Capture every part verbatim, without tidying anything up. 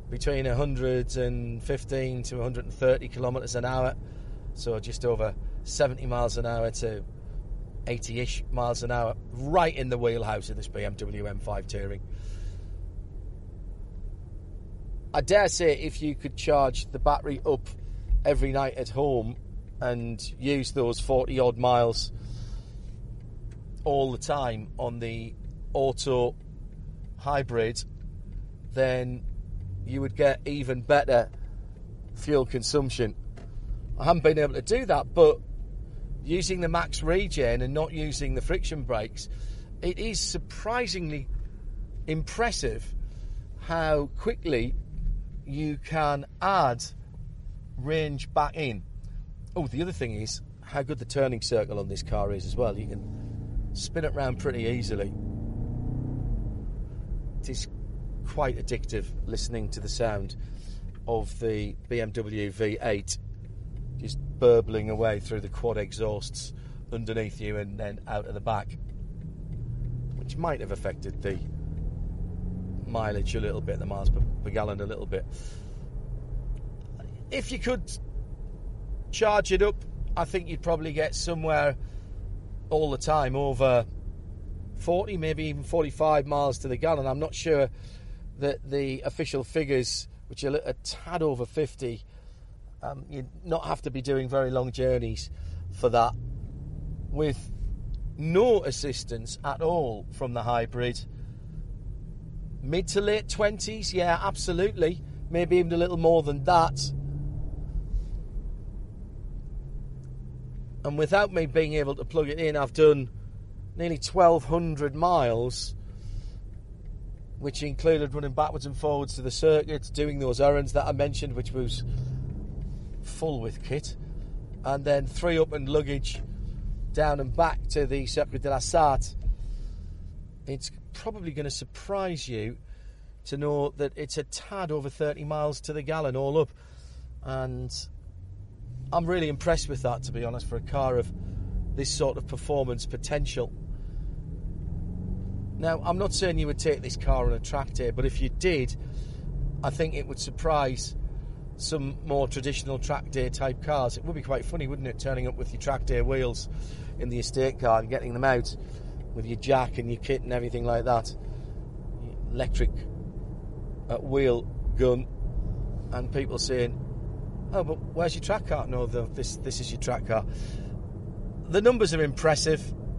between one hundred fifteen to one hundred thirty kilometres an hour, so just over seventy miles an hour to eighty-ish miles an hour, right in the wheelhouse of this B M W M five Touring. I dare say if you could charge the battery up every night at home and use those forty odd miles all the time on the auto hybrid, then you would get even better fuel consumption. I haven't been able to do that, but using the Max Regen and not using the friction brakes, it is surprisingly impressive how quickly you can add range back in. Oh, the other thing is how good the turning circle on this car is as well. You can spin it around pretty easily. It is quite addictive listening to the sound of the B M W V eight just burbling away through the quad exhausts underneath you and then out of the back, which might have affected the mileage a little bit, the miles per, per gallon a little bit. If you could charge it up, I think you'd probably get somewhere all the time over forty, maybe even forty-five miles to the gallon. I'm not sure that the official figures, which are a tad over fifty, um, you'd not have to be doing very long journeys for that. With no assistance at all from the hybrid, mid to late twenties, yeah, absolutely. Maybe even a little more than that. And without me being able to plug it in, I've done nearly twelve hundred miles, which included running backwards and forwards to the circuit, doing those errands that I mentioned, which was full with kit, and then three up and luggage down and back to the Circuit de la Sarthe. It's probably going to surprise you to know that it's a tad over thirty miles to the gallon all up, and I'm really impressed with that, to be honest, for a car of this sort of performance potential. Now, I'm not saying you would take this car on a track day, but if you did, I think it would surprise some more traditional track day type cars. It would be quite funny, wouldn't it, turning up with your track day wheels in the estate car and getting them out with your jack and your kit and everything like that. Electric uh, wheel gun, and people saying, oh, but where's your track car? No, the, this this is your track car. The numbers are impressive.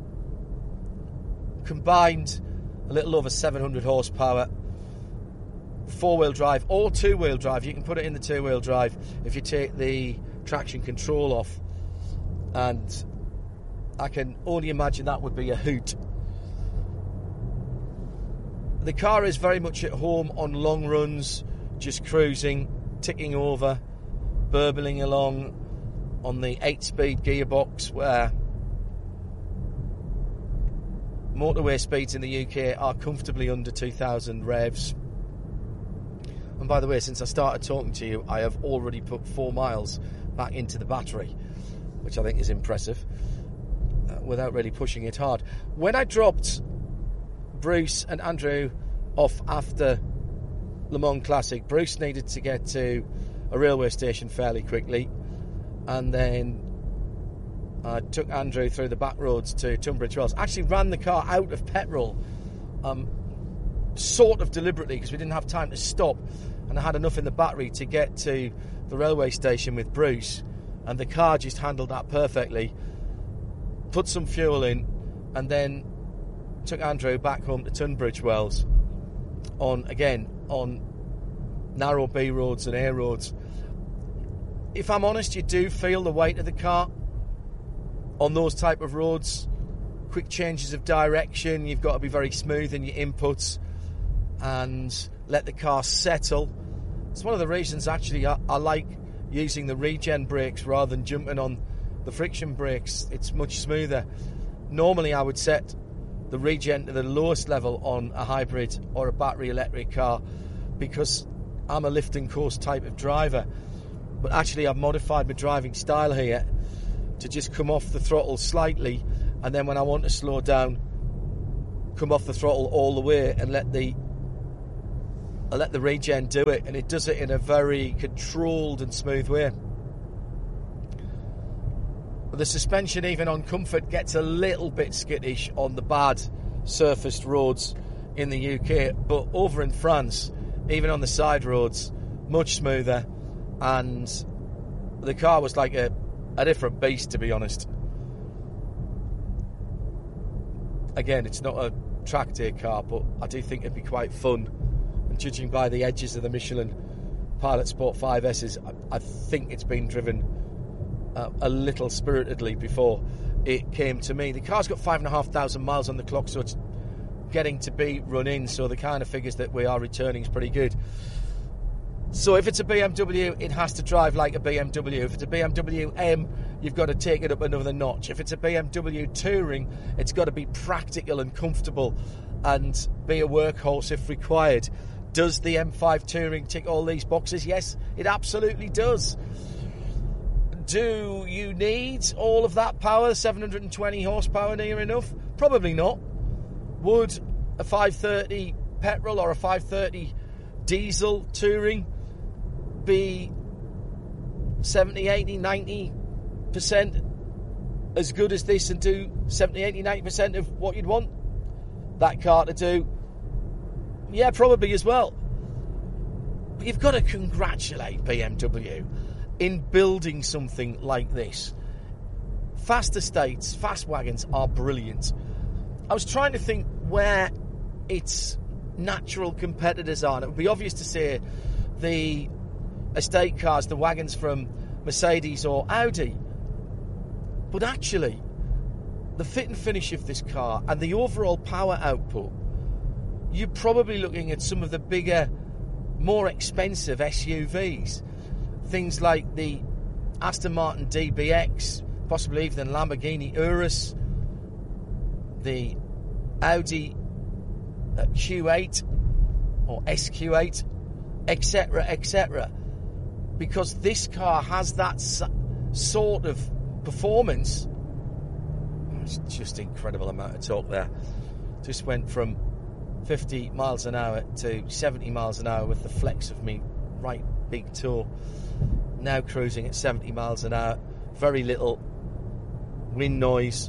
Combined, a little over seven hundred horsepower. Four-wheel drive or two-wheel drive. You can put it in the two-wheel drive if you take the traction control off. And I can only imagine that would be a hoot. The car is very much at home on long runs, just cruising, ticking over, burbling along on the eight-speed gearbox, where motorway speeds in the U K are comfortably under two thousand revs. And by the way, since I started talking to you, I have already put four miles back into the battery, which I think is impressive, uh, without really pushing it hard. When I dropped Bruce and Andrew off after Le Mans Classic, Bruce needed to get to a railway station fairly quickly, and then I took Andrew through the back roads to Tunbridge Wells. Actually ran the car out of petrol, um, sort of deliberately, because we didn't have time to stop, and I had enough in the battery to get to the railway station with Bruce, and the car just handled that perfectly. Put some fuel in, and then took Andrew back home to Tunbridge Wells on, again, on narrow B roads and A roads. If I'm honest, you do feel the weight of the car on those type of roads. Quick changes of direction, you've got to be very smooth in your inputs and let the car settle. It's one of the reasons actually I, I like using the regen brakes rather than jumping on the friction brakes. It's much smoother. Normally I would set the regen to the lowest level on a hybrid or a battery electric car because I'm a lift and coast type of driver, but actually I've modified my driving style here to just come off the throttle slightly, and then when I want to slow down, come off the throttle all the way and let the I let the regen do it, and it does it in a very controlled and smooth way. The suspension, even on comfort, gets a little bit skittish on the bad surfaced roads in the U K, but over in France, even on the side roads, much smoother, and the car was like a, a different beast, to be honest. Again, it's not a track day car, but I do think it'd be quite fun, and judging by the edges of the Michelin Pilot Sport five S's, I, I think it's been driven uh, a little spiritedly before it came to me. The car's got five and a half thousand miles on the clock, so it's getting to be run in, so the kind of figures that we are returning is pretty good. So if it's a B M W, it has to drive like a B M W. If it's a B M W M, you've got to take it up another notch. If it's a B M W Touring, it's got to be practical and comfortable and be a workhorse if required. Does the M five Touring tick all these boxes? Yes, it absolutely does. Do you need all of that power, seven hundred twenty horsepower near enough? Probably not. Would a five thirty petrol or a five thirty diesel Touring be seventy, eighty, ninety percent as good as this and do seventy, eighty, ninety percent of what you'd want that car to do? Yeah, probably as well. But you've got to congratulate B M W in building something like this. Fast estates, fast wagons are brilliant. I was trying to think where its natural competitors are. And it would be obvious to say the estate cars, the wagons from Mercedes or Audi. But actually, the fit and finish of this car and the overall power output, you're probably looking at some of the bigger, more expensive S U Vs. Things like the Aston Martin D B X, possibly even the Lamborghini Urus, the Audi Q eight or S Q eight, et cetera, et cetera. Because this car has that sort of performance. It's just incredible amount of torque there. Just went from fifty miles an hour to seventy miles an hour with the flex of me right big toe. Now cruising at seventy miles an hour. Very little wind noise.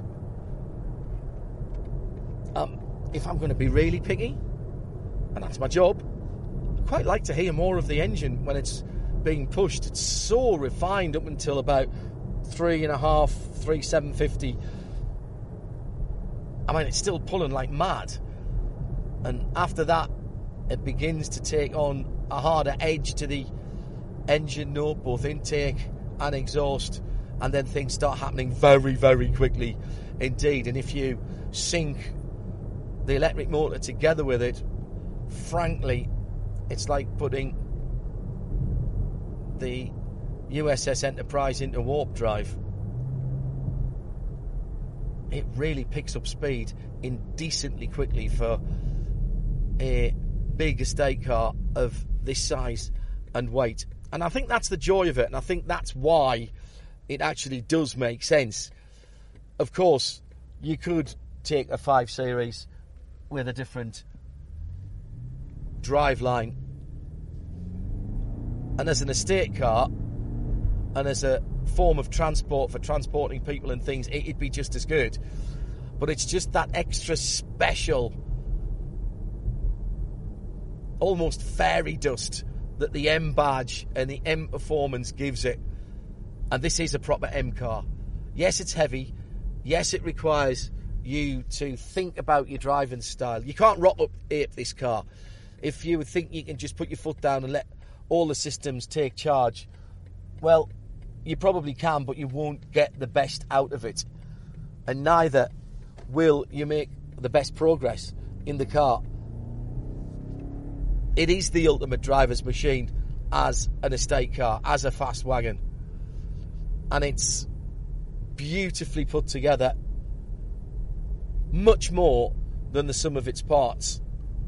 Um, if I'm going to be really picky, and that's my job, I'd quite like to hear more of the engine when it's being pushed. It's so refined up until about three and a half, three seven fifty. I mean, it's still pulling like mad, and after that, it begins to take on a harder edge to the engine note, both intake and exhaust, and then things start happening very, very quickly indeed. And if you sync the electric motor together with it, frankly, it's like putting the U S S Enterprise into warp drive. It really picks up speed indecently quickly for a big estate car of this size and weight. And I think that's the joy of it, and I think that's why it actually does make sense. Of course, you could take a five Series with a different driveline, and as an estate car and as a form of transport for transporting people and things, it'd be just as good. But it's just that extra special, almost fairy dust that the M badge and the M performance gives it. And this is a proper M car. Yes, it's heavy. Yes, it requires you to think about your driving style. You can't rock up ape this car. If you think you can just put your foot down and let all the systems take charge, well, you probably can, but you won't get the best out of it. And neither will you make the best progress in the car. It is the ultimate driver's machine as an estate car, as a fast wagon. And it's beautifully put together, much more than the sum of its parts.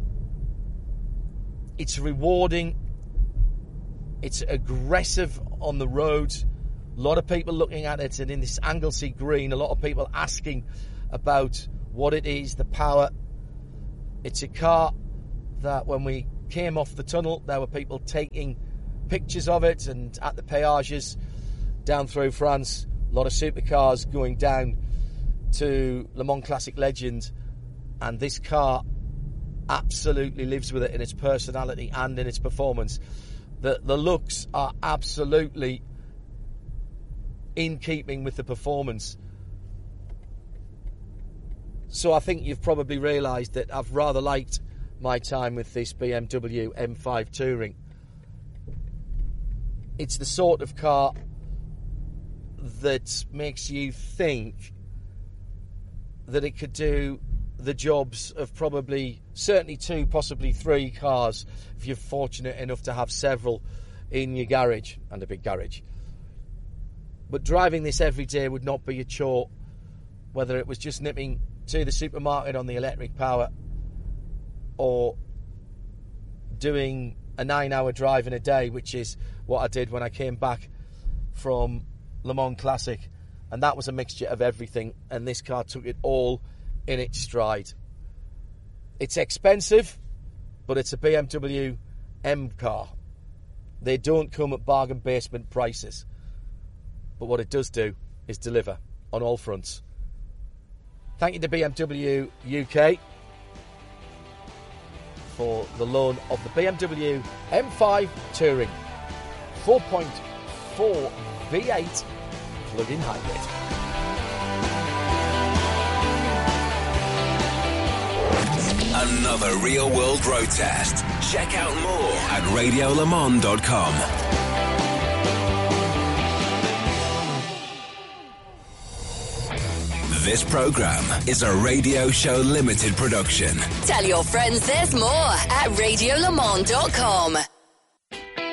It's rewarding. It's aggressive on the road. A lot of people looking at it, and in this Anglesey green, a lot of people asking about what it is, the power. It's a car that when we came off the tunnel, there were people taking pictures of it, and at the péages down through France, a lot of supercars going down to Le Mans Classic Legend, and this car absolutely lives with it in its personality and in its performance. The, the looks are absolutely in keeping with the performance. So I think you've probably realised that I've rather liked my time with this B M W M five Touring. It's the sort of car that makes you think that it could do the jobs of probably, certainly two, possibly three cars, if you're fortunate enough to have several in your garage, and a big garage. But driving this every day would not be a chore, whether it was just nipping to the supermarket on the electric power, or doing a nine-hour drive in a day, which is what I did when I came back from Le Mans Classic, and that was a mixture of everything, and this car took it all in its stride. It's expensive, but it's a B M W M car. They don't come at bargain basement prices, but what it does do is deliver on all fronts. Thank you to B M W U K for the loan of the B M W M five Touring four point four V eight plug-in hybrid. Another real-world road test. Check out more at radio le mans dot com. This program is a Radio Show Limited production. Tell your friends there's more at radio le mans dot com.